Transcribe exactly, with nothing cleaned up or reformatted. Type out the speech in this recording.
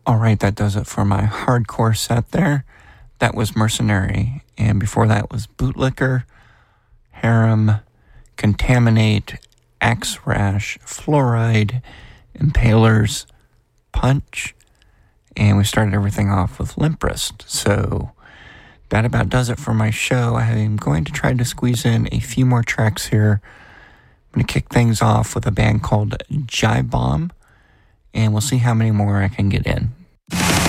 All right, that does it for my hardcore set there. That was Mercenary, and before that was Bootlicker, Harem, Contaminate, Axe Rash, Fluoride, Impalers, Punch, and we started everything off with Limp Wrist. So that about does it for my show. I'm going to try to squeeze in a few more tracks here. I'm going to kick things off with a band called Jive Bomb, and we'll see how many more I can get in.